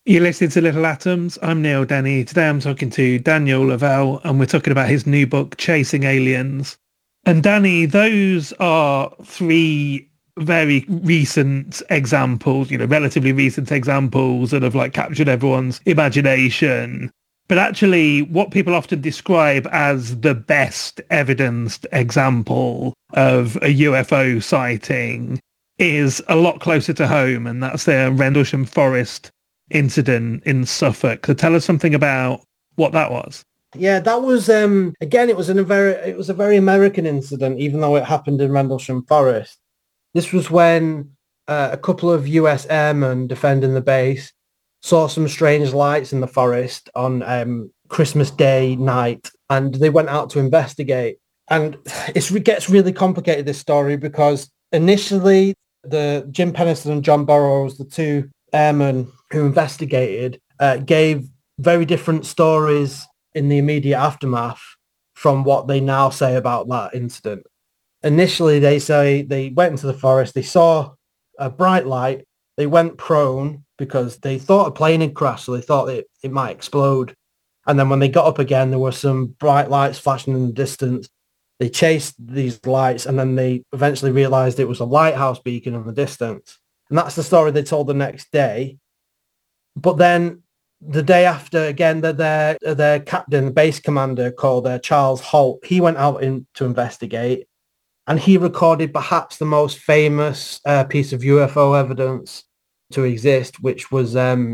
You're listening to Little Atoms. I'm Neil Denny. Today I'm talking to Daniel Lavelle, and we're talking about his new book, Chasing Aliens. And Danny, those are three very recent examples, relatively recent examples that have like captured everyone's imagination. But actually, what people often describe as the best evidenced example of a UFO sighting is a lot closer to home, and that's the Rendlesham Forest incident in Suffolk. So tell us something about what that was. Yeah, that was again. It was a very American incident, even though it happened in Rendlesham Forest. This was when a couple of U.S. airmen defending the base saw some strange lights in the forest on Christmas Day night, and they went out to investigate. And it gets really complicated, this story, because initially the Jim Penniston and John Burroughs, the two airmen who investigated, gave very different stories in the immediate aftermath from what they now say about that incident. Initially, they say they went into the forest, they saw a bright light, they went prone because they thought a plane had crashed, so they thought it might explode. And then when they got up again, there were some bright lights flashing in the distance. They chased these lights, and then they eventually realized it was a lighthouse beacon in the distance. And that's the story they told the next day. But then the day after, again, their captain, the base commander called Charles Holt, he went out to investigate, and he recorded perhaps the most famous piece of UFO evidence to exist, which was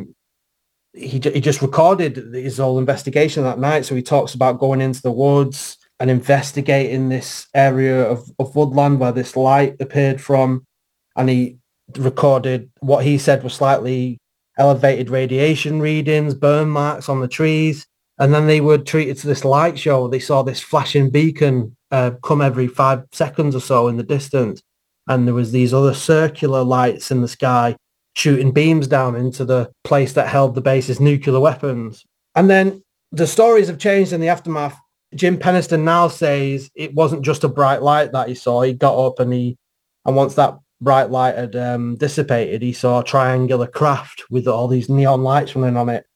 he just recorded his whole investigation that night. So he talks about going into the woods and investigating this area of woodland where this light appeared from, and he recorded what he said was slightly elevated radiation readings, burn marks on the trees. And then they were treated to this light show. They saw this flashing beacon come every 5 seconds or so in the distance. And there was these other circular lights in the sky shooting beams down into the place that held the base's nuclear weapons. And then the stories have changed in the aftermath. Jim Penniston now says it wasn't just a bright light that he saw. He got up and once that bright light had dissipated, he saw a triangular craft with all these neon lights running on it.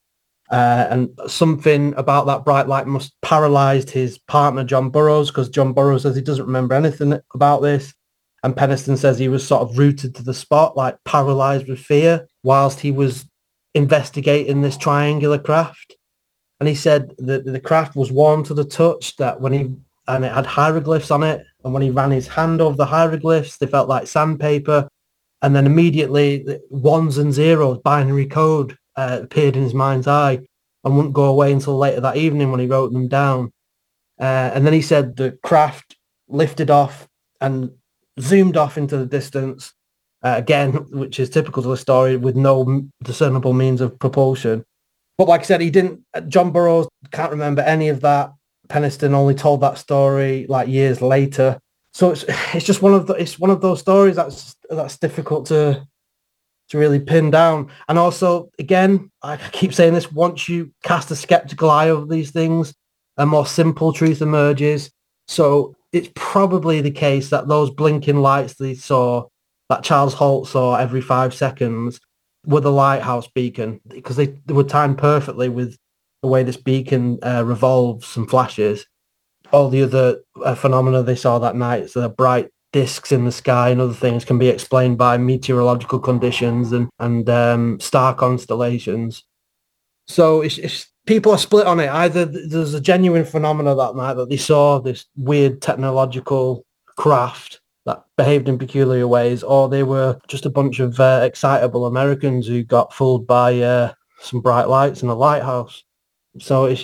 And something about that bright light must paralyzed his partner, John Burroughs, because John Burroughs says he doesn't remember anything about this. And Penniston says he was sort of rooted to the spot, like paralyzed with fear, whilst he was investigating this triangular craft. And he said that the craft was warm to the touch, and it had hieroglyphs on it. And when he ran his hand over the hieroglyphs, they felt like sandpaper. And then immediately, the ones and zeros, binary code, appeared in his mind's eye and wouldn't go away until later that evening when he wrote them down. And then he said the craft lifted off and zoomed off into the distance, again, which is typical to the story, with no discernible means of propulsion. But like I said, John Burroughs can't remember any of that. Penniston only told that story like years later. So it's just one of those stories that's difficult to really pin down. And also, again, I keep saying this, once you cast a skeptical eye over these things, a more simple truth emerges. So it's probably the case that those blinking lights that Charles Holt saw every 5 seconds, were the lighthouse beacon, because they were timed perfectly with the way this beacon revolves and flashes. All the other phenomena they saw that night, so the bright discs in the sky and other things, can be explained by meteorological conditions and star constellations. So it's people are split on it. Either there's a genuine phenomena that night that they saw this weird technological craft that behaved in peculiar ways, or they were just a bunch of excitable Americans who got fooled by some bright lights in a lighthouse. So it's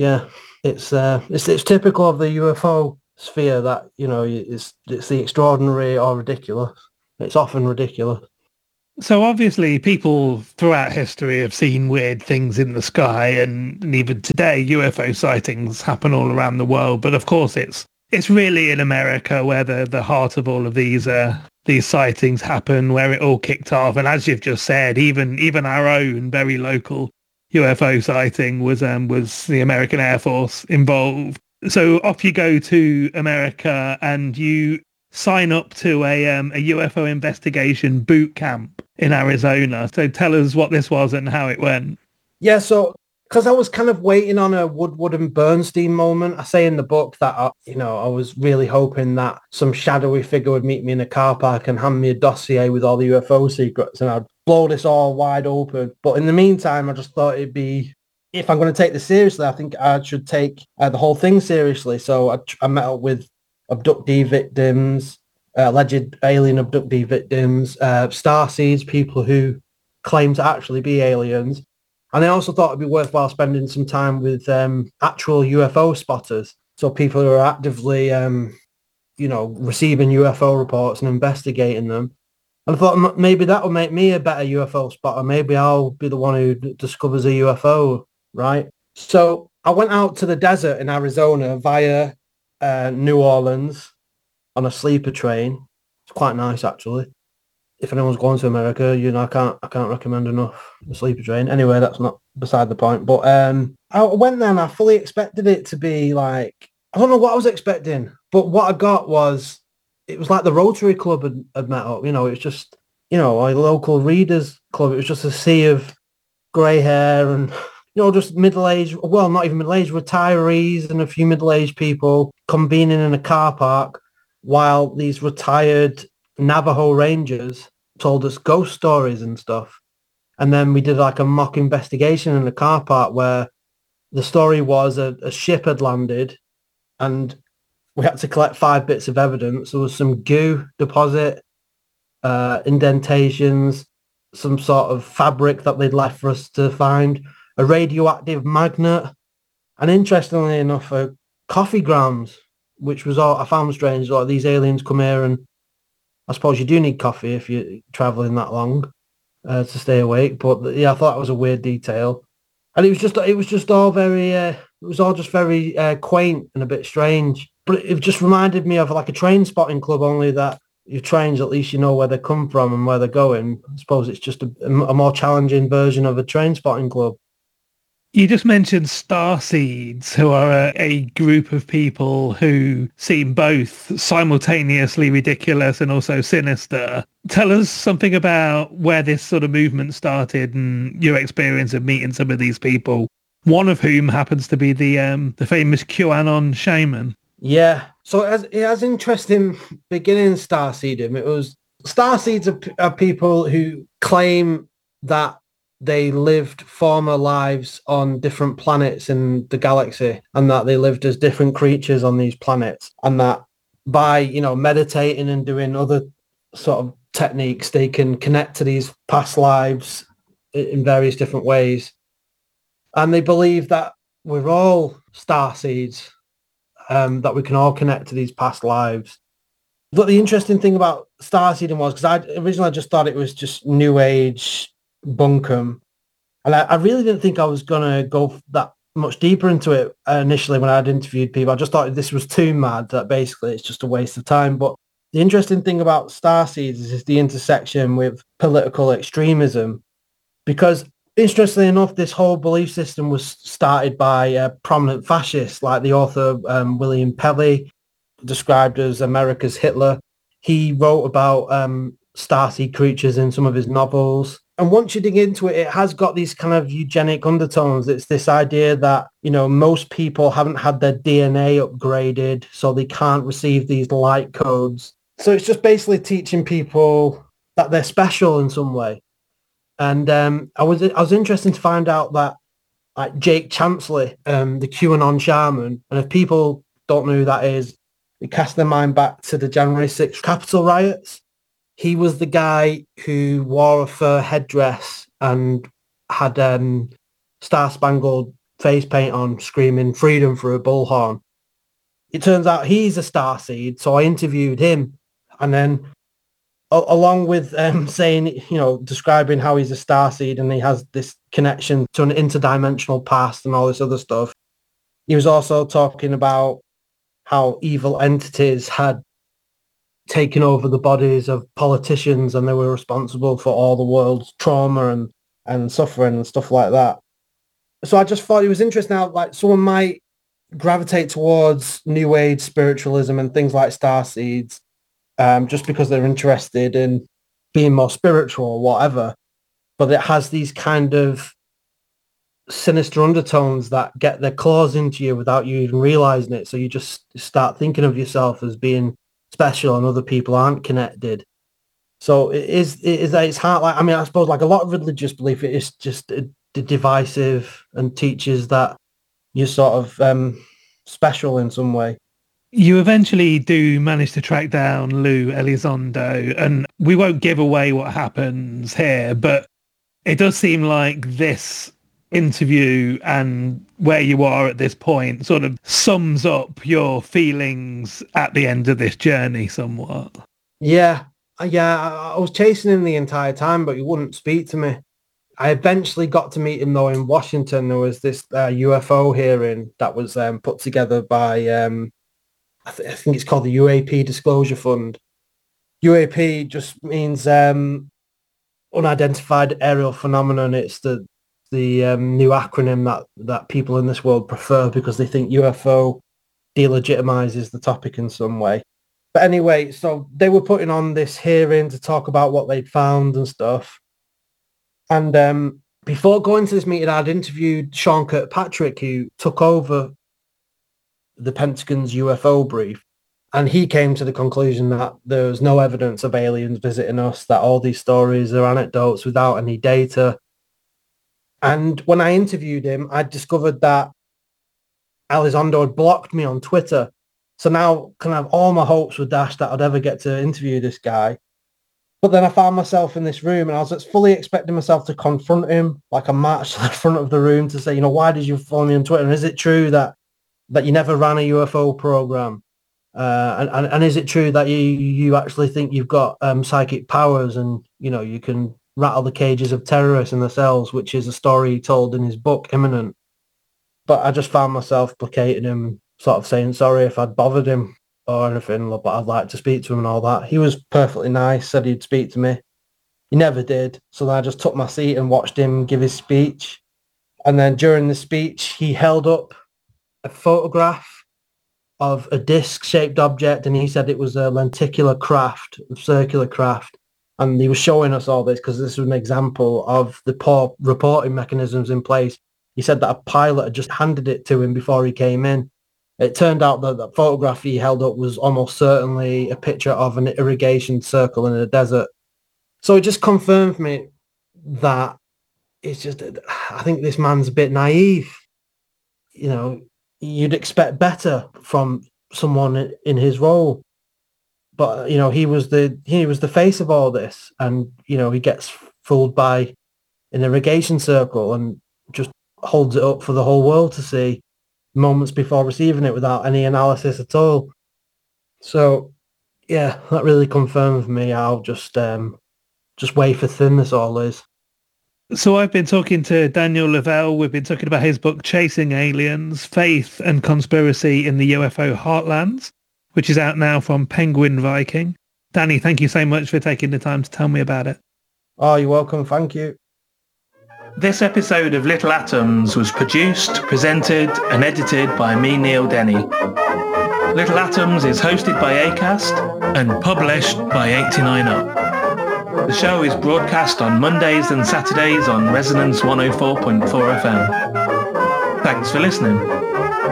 typical of the UFO sphere that, it's the extraordinary or ridiculous. It's often ridiculous. So obviously people throughout history have seen weird things in the sky, and even today UFO sightings happen all around the world. But of course it's really in America where the heart of all of these sightings happen, where it all kicked off. And as you've just said, even our own very local UFO sighting was the American Air Force involved. So off you go to America and you sign up to a UFO investigation boot camp in Arizona. So tell us what this was and how it went. Yeah, so because I was kind of waiting on a Woodward and Bernstein moment, I say in the book that, I was really hoping that some shadowy figure would meet me in a car park and hand me a dossier with all the UFO secrets and I'd blow this all wide open. But in the meantime, I just thought it'd be, if I'm going to take this seriously, I think I should take the whole thing seriously. So I met up with abductee victims, alleged alien abductee victims, starseeds, people who claim to actually be aliens. And I also thought it'd be worthwhile spending some time with actual UFO spotters. So people who are actively, receiving UFO reports and investigating them. And I thought maybe that will make me a better UFO spotter. Maybe I'll be the one who discovers a UFO, right? So I went out to the desert in Arizona via New Orleans on a sleeper train. It's quite nice, actually. If anyone's going to America, I can't recommend enough the sleeper train. Anyway, that's not beside the point. But I went there and I fully expected it to be like, I don't know what I was expecting, but what I got was, it was like the Rotary Club had met up. It was just, a local readers club. It was just a sea of grey hair and, just middle-aged, well, not even middle-aged, retirees and a few middle-aged people convening in a car park while these retired Navajo Rangers told us ghost stories and stuff. And then we did like a mock investigation in the car park where the story was a ship had landed and we had to collect 5 bits of evidence. There was some goo deposit, indentations, some sort of fabric that they'd left for us to find, a radioactive magnet, and interestingly enough, coffee grounds, which was all I found strange. Like these aliens come here, and I suppose you do need coffee if you're traveling that long to stay awake. But yeah, I thought that was a weird detail, and it was just all very, it was all just very quaint and a bit strange. But it just reminded me of like a train spotting club, only that your trains, at least you know where they come from and where they're going. I suppose it's just a more challenging version of a train spotting club. You just mentioned starseeds, who are a group of people who seem both simultaneously ridiculous and also sinister. Tell us something about where this sort of movement started and your experience of meeting some of these people, one of whom happens to be the famous QAnon shaman. Yeah. So it has interesting beginning starseedom. It was starseeds are people who claim that they lived former lives on different planets in the galaxy and that they lived as different creatures on these planets, and that by, meditating and doing other sort of techniques, they can connect to these past lives in various different ways. And they believe that we're all starseeds, that we can all connect to these past lives. But the interesting thing about starseeding was, because I originally just thought it was just New Age bunkum. And I really didn't think I was going to go that much deeper into it initially when I'd interviewed people. I just thought this was too mad, that basically it's just a waste of time. But the interesting thing about starseeds is the intersection with political extremism, because interestingly enough, this whole belief system was started by prominent fascists like the author William Pelly, described as America's Hitler. He wrote about starseed creatures in some of his novels. And once you dig into it, it has got these kind of eugenic undertones. It's this idea that, most people haven't had their DNA upgraded, so they can't receive these light codes. So it's just basically teaching people that they're special in some way. And I was interested to find out that like Jake Chansley, the QAnon shaman, and if people don't know who that is, they cast their mind back to the January 6th Capitol riots. He was the guy who wore a fur headdress and had star-spangled face paint on, screaming freedom through a bullhorn. It turns out he's a starseed, so I interviewed him. And then along with saying, describing how he's a starseed and he has this connection to an interdimensional past and all this other stuff, he was also talking about how evil entities had taken over the bodies of politicians and they were responsible for all the world's trauma and suffering and stuff like that. So I just thought it was interesting how like someone might gravitate towards New Age spiritualism and things like starseeds just because they're interested in being more spiritual or whatever. But it has these kind of sinister undertones that get their claws into you without you even realizing it. So you just start thinking of yourself as being special and other people aren't connected. So it's hard. Like, I mean, I suppose like a lot of religious belief, it is just divisive and teaches that you're sort of special in some way. You eventually do manage to track down Lou Elizondo, and we won't give away what happens here, but it does seem like this interview and where you are at this point sort of sums up your feelings at the end of this journey somewhat. Yeah, I was chasing him the entire time, but he wouldn't speak to me. I eventually got to meet him though in Washington. There was this UFO hearing that was put together by I think it's called the UAP Disclosure Fund. UAP just means unidentified aerial phenomenon. It's the new acronym that people in this world prefer because they think UFO delegitimizes the topic in some way. But anyway, so they were putting on this hearing to talk about what they'd found and stuff. And before going to this meeting, I'd interviewed Sean Kirkpatrick, who took over the Pentagon's UFO brief. And he came to the conclusion that there was no evidence of aliens visiting us, that all these stories are anecdotes without any data. And when I interviewed him, I discovered that Elizondo had blocked me on Twitter. So now kind of all my hopes were dashed that I'd ever get to interview this guy. But then I found myself in this room and I was fully expecting myself to confront him, like a march to the front of the room to say, why did you follow me on Twitter? And is it true that you never ran a UFO program? And is it true that you actually think you've got psychic powers and, you can rattle the cages of terrorists in the cells, which is a story he told in his book, Imminent. But I just found myself placating him, sort of saying sorry if I'd bothered him or anything, but I'd like to speak to him and all that. He was perfectly nice, said he'd speak to me. He never did. So then I just took my seat and watched him give his speech. And then during the speech, he held up a photograph of a disc-shaped object, and he said it was a lenticular craft, a circular craft. And he was showing us all this because this was an example of the poor reporting mechanisms in place. He said that a pilot had just handed it to him before he came in. It turned out that the photograph he held up was almost certainly a picture of an irrigation circle in a desert. So it just confirmed me that I think this man's a bit naive. You'd expect better from someone in his role. But, he was the face of all this. And, he gets fooled by an irrigation circle and just holds it up for the whole world to see moments before receiving it without any analysis at all. So, yeah, that really confirms me how just wafer thin this all is. So I've been talking to Daniel Lavelle. We've been talking about his book, Chasing Aliens, Faith and Conspiracy in the UFO Heartlands, which is out now from Penguin Viking. Danny, thank you so much for taking the time to tell me about it. Oh, you're welcome. Thank you. This episode of Little Atoms was produced, presented and edited by me, Neil Denny. Little Atoms is hosted by Acast and published by 89Up. The show is broadcast on Mondays and Saturdays on Resonance 104.4 FM. Thanks for listening.